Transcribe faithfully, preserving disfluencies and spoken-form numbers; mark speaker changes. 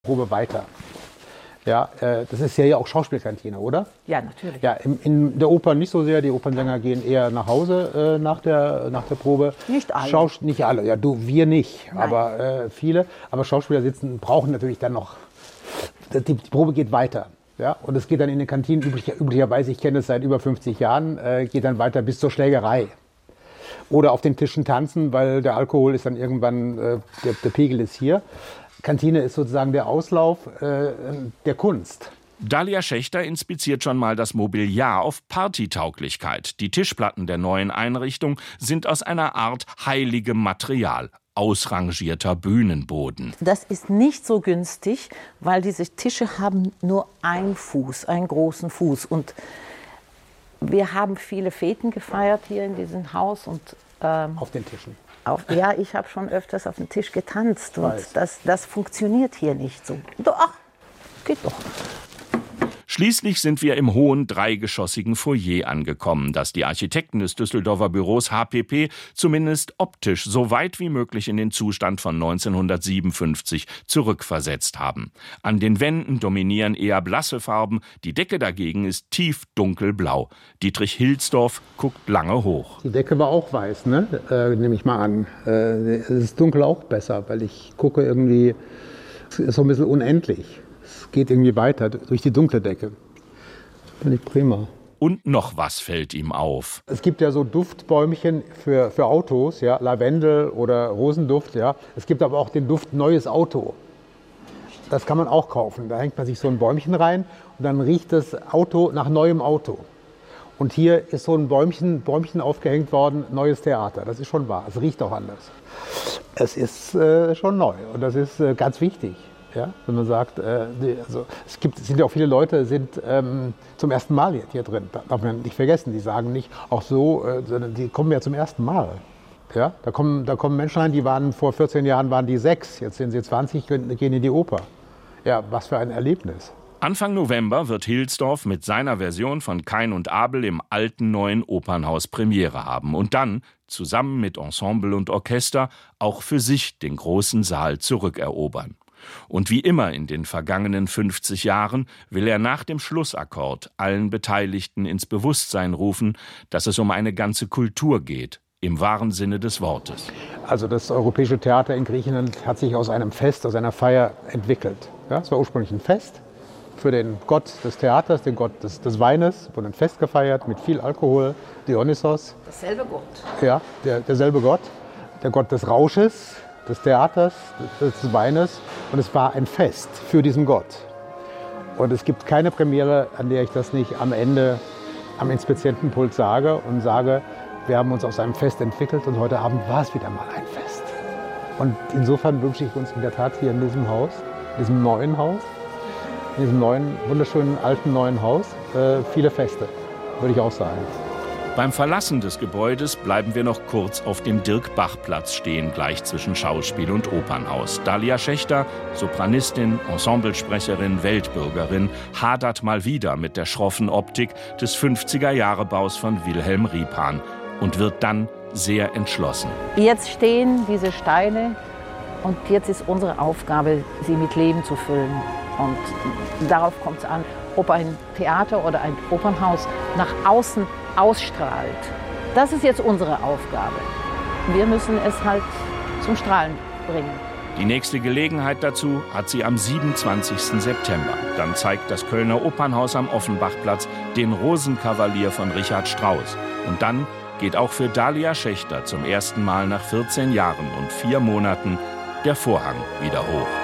Speaker 1: Probe weiter. Ja, äh, das ist ja, ja auch Schauspielkantine, oder?
Speaker 2: Ja, natürlich.
Speaker 1: Ja, in, in der Oper nicht so sehr. Die Opernsänger gehen eher nach Hause äh, nach, der, nach der Probe.
Speaker 2: Nicht alle.
Speaker 1: Schaus nicht alle, ja, du, wir nicht,
Speaker 2: Nein.
Speaker 1: aber äh, viele. Aber Schauspieler sitzen, brauchen natürlich dann noch, die, die Probe geht weiter. Ja, und es geht dann in den Kantinen, üblicher, üblicherweise, ich kenne es seit über fünfzig Jahren, äh, geht dann weiter bis zur Schlägerei. Oder auf den Tischen tanzen, weil der Alkohol ist dann irgendwann, äh, der, der Pegel ist hier. Kantine ist sozusagen der Auslauf äh, der Kunst.
Speaker 3: Dalia Schächter inspiziert schon mal das Mobiliar auf Partytauglichkeit. Die Tischplatten der neuen Einrichtung sind aus einer Art heiligem Material. Ausrangierter Bühnenboden.
Speaker 2: Das ist nicht so günstig, weil diese Tische haben nur einen Fuß, einen großen Fuß. Und wir haben viele Feten gefeiert hier in diesem Haus. Und, ähm,
Speaker 1: auf den Tischen.
Speaker 2: Auf, ja, ich habe schon öfters auf dem Tisch getanzt. Und das, das funktioniert hier nicht so. Doch, geht doch.
Speaker 3: Schließlich sind wir im hohen, dreigeschossigen Foyer angekommen, das die Architekten des Düsseldorfer Büros H P P zumindest optisch so weit wie möglich in den Zustand von neunzehnhundertsiebenundfünfzig zurückversetzt haben. An den Wänden dominieren eher blasse Farben, die Decke dagegen ist tief dunkelblau. Dietrich Hilsdorf guckt lange hoch.
Speaker 1: Die Decke war auch weiß, ne? Äh, nehme ich mal an. Äh, es ist dunkel auch besser, weil ich gucke irgendwie, es ist so ein bisschen unendlich. Es geht irgendwie weiter durch die dunkle Decke. Finde ich prima.
Speaker 3: Und noch was fällt ihm auf.
Speaker 1: Es gibt ja so Duftbäumchen für, für Autos, ja, Lavendel oder Rosenduft. Ja. Es gibt aber auch den Duft neues Auto. Das kann man auch kaufen. Da hängt man sich so ein Bäumchen rein und dann riecht das Auto nach neuem Auto. Und hier ist so ein Bäumchen, Bäumchen aufgehängt worden, neues Theater. Das ist schon wahr. Es riecht auch anders. Es ist äh, schon neu und das ist äh, ganz wichtig. Ja, wenn man sagt, äh, die, also es gibt, es sind ja auch viele Leute, sind ähm, zum ersten Mal hier, hier drin. Das darf man nicht vergessen. Die sagen nicht auch so, äh, sondern die kommen ja zum ersten Mal. Ja, da kommen, da kommen Menschen rein, die waren vor vierzehn Jahren waren die sechs, jetzt sind sie zwanzig, gehen in die Oper. Ja, was für ein Erlebnis.
Speaker 3: Anfang November wird Hilsdorf mit seiner Version von Kain und Abel im alten neuen Opernhaus Premiere haben und dann zusammen mit Ensemble und Orchester auch für sich den großen Saal zurückerobern. Und wie immer in den vergangenen fünfzig Jahren will er nach dem Schlussakkord allen Beteiligten ins Bewusstsein rufen, dass es um eine ganze Kultur geht, im wahren Sinne des Wortes.
Speaker 1: Also das Europäische Theater in Griechenland hat sich aus einem Fest, aus einer Feier entwickelt. Ja, es war ursprünglich ein Fest für den Gott des Theaters, den Gott des, des Weines, wurde ein Fest gefeiert mit viel Alkohol, Dionysos.
Speaker 2: Dasselbe Gott.
Speaker 1: Ja, der, derselbe Gott, der Gott des Rausches, des Theaters, des Weines. Und es war ein Fest für diesen Gott. Und es gibt keine Premiere, an der ich das nicht am Ende am Inspizientenpult sage und sage, wir haben uns aus einem Fest entwickelt und heute Abend war es wieder mal ein Fest. Und insofern wünsche ich uns in der Tat hier in diesem Haus, in diesem neuen Haus, in diesem neuen, wunderschönen, alten, neuen Haus, äh, viele Feste, würde ich auch sagen.
Speaker 3: Beim Verlassen des Gebäudes bleiben wir noch kurz auf dem Dirk-Bach-Platz stehen, gleich zwischen Schauspiel und Opernhaus. Dalia Schächter, Sopranistin, Ensemblesprecherin, Weltbürgerin, hadert mal wieder mit der schroffen Optik des fünfziger-Jahre-Baus von Wilhelm Riepan und wird dann sehr entschlossen.
Speaker 2: Jetzt stehen diese Steine und jetzt ist unsere Aufgabe, sie mit Leben zu füllen. Und darauf kommt es an, ob ein Theater oder ein Opernhaus nach außen ausstrahlt. Das ist jetzt unsere Aufgabe. Wir müssen es halt zum Strahlen bringen.
Speaker 3: Die nächste Gelegenheit dazu hat sie am siebenundzwanzigsten September. Dann zeigt das Kölner Opernhaus am Offenbachplatz den Rosenkavalier von Richard Strauss. Und dann geht auch für Dalia Schächter zum ersten Mal nach vierzehn Jahren und vier Monaten der Vorhang wieder hoch.